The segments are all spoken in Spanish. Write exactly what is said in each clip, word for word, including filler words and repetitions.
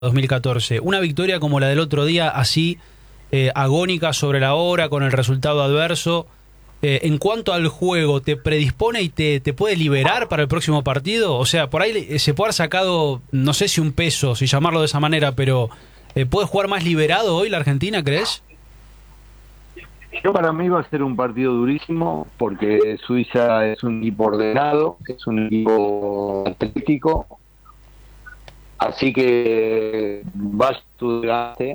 dos mil catorce. Una victoria como la del otro día, así eh, agónica sobre la hora, con el resultado adverso. Eh, en cuanto al juego, ¿te predispone y te, te puede liberar para el próximo partido? O sea, por ahí eh, se puede haber sacado, no sé si un peso, si llamarlo de esa manera, pero eh, ¿puede jugar más liberado hoy la Argentina, crees? Yo para mí va a ser un partido durísimo porque Suiza es un equipo ordenado, es un equipo atlético, así que va a estudiarse.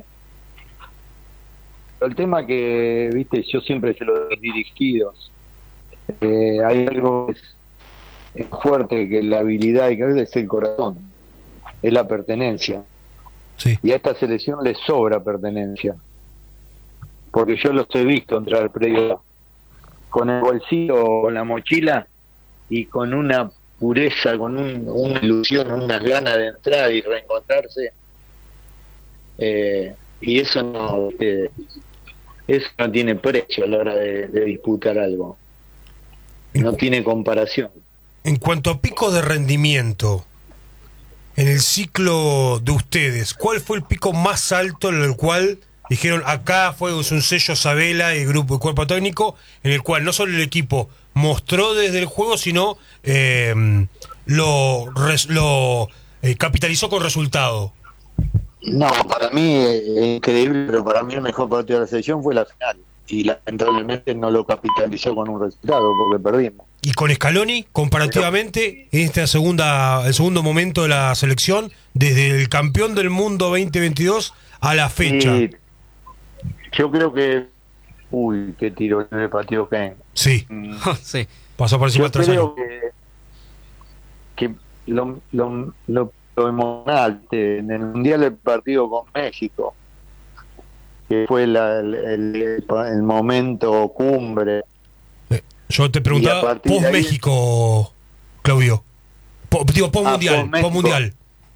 El tema que, viste, yo siempre se lo he dirigido, eh, hay algo que es, es fuerte, que la habilidad y que es el corazón, es la pertenencia. Sí. Y a esta selección le sobra pertenencia, porque yo los he visto entrar al predio con el bolsillo, con la mochila y con una pureza, con un, una ilusión, unas ganas de entrar y reencontrarse, eh, y eso no eh, eso no tiene precio a la hora de, de disputar algo, no tiene comparación. En cuanto a picos de rendimiento en el ciclo de ustedes, ¿cuál fue el pico más alto en el cual dijeron acá fue un sello Sabela y grupo y cuerpo técnico, en el cual no solo el equipo mostró desde el juego, sino eh, lo, res, lo eh, capitalizó con resultado? No, para mí es increíble, pero para mí el mejor partido de la selección fue la final, y lamentablemente no lo capitalizó con un resultado porque perdimos. Y con Scaloni, comparativamente, en esta segunda, el segundo momento de la selección, desde el campeón del mundo veinte veintidós a la fecha. Y yo creo que, uy, qué tiro en el partido Kane. Sí, Mm. sí. Pasó por encima de tres años. Yo creo que, que lo, lo, lo, lo emocional en el Mundial del partido con México, que fue la, el, el, el momento cumbre. Yo te preguntaba post México, Claudio. Po, digo, post mundial, ah, post mundial.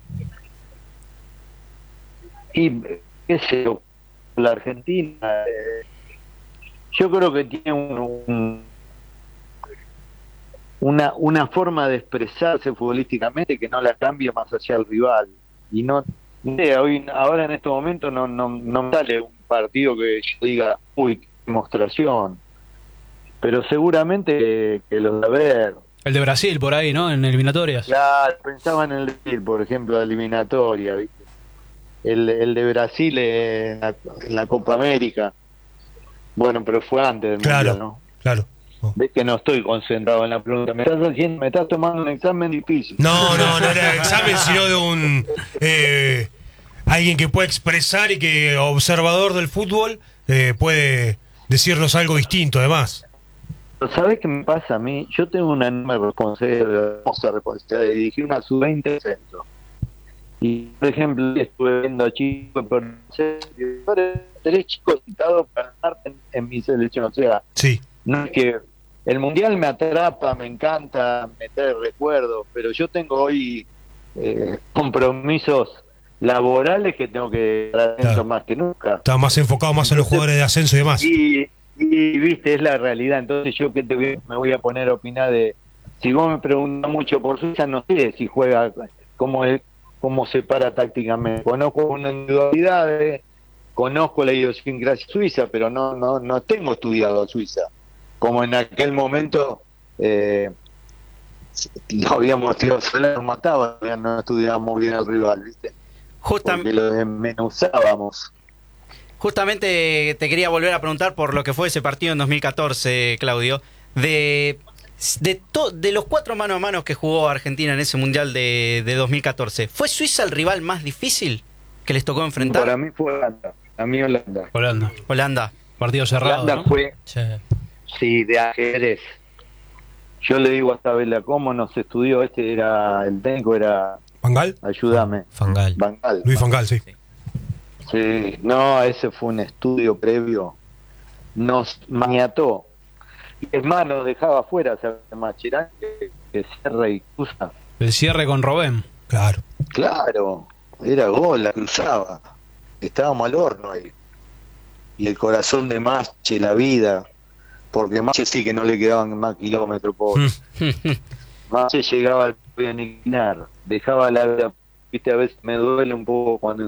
Y qué sé yo, la Argentina, eh, yo creo que tiene un, un, una una forma de expresarse futbolísticamente que no la cambia más hacia el rival. Y no, hoy ahora en este momento no no no me sale un partido que yo diga, uy, qué demostración. Pero seguramente que, que los de ver. El de Brasil, por ahí, ¿no? En eliminatorias. Claro, pensaba en el de Brasil, por ejemplo, la eliminatoria, ¿viste? El, el de Brasil en la, en la Copa América. Bueno, pero fue antes del claro, Mundial, ¿no? Claro. Oh. Ves que no estoy concentrado en la pregunta. Me estás haciendo, me estás tomando un examen difícil. No, no, no era examen, sino de un eh, alguien que puede expresar y que, observador del fútbol, eh, puede decirnos algo distinto, además. ¿Sabés qué me pasa a mí? Yo tengo una enorme responsabilidad, responsabilidad de dirigir una sub veinte de centro. Y, por ejemplo, estuve viendo a chicos, tres chicos citados para ganar en, en mi selección. O sea, sí. No es que el Mundial me atrapa, me encanta, me trae recuerdos, pero yo tengo hoy eh, compromisos laborales que tengo que estar atento claro. más que nunca. Está más enfocado más en los jugadores de ascenso y demás. Y, y viste, es la realidad. Entonces yo que te voy, me voy a poner a opinar de, si vos me preguntas mucho por Suiza, no sé si juega, cómo, es, cómo se para tácticamente. Conozco una individualidad, conozco la idiosincrasia suiza, pero no, no, no tengo estudiado a Suiza. Como en aquel momento eh, no habíamos tirado sola, nos mataba, no estudiábamos bien al rival, ¿viste? Justam Porque lo desmenuzábamos. Justamente te quería volver a preguntar por lo que fue ese partido en dos mil catorce, Claudio. De de, to, de los cuatro mano a mano que jugó Argentina en ese Mundial de, de dos mil catorce, ¿fue Suiza el rival más difícil que les tocó enfrentar? Para mí fue Holanda. A mí Holanda. Holanda. Holanda. Partido cerrado, Holanda ¿no? fue... Sí. Sí, de ajedrez. Yo le digo a Sabela, ¿cómo nos estudió? Este era, el técnico era... ¿Fangal? Ayúdame. Fangal. Fangal. Luis Fangal, sí. Sí, no, ese fue un estudio previo. Nos maniató. Es más, nos dejaba afuera, o Macherán, que, que cierra y cruza. El cierre con Robben. Claro. Claro, era gol, la cruzaba. Estábamos al horno ahí. Y el corazón de Mache, la vida... Porque Mache sí que no le quedaban más kilómetros, pobre. Mache llegaba al aniquilar, dejaba la vida viste, a veces me duele un poco cuando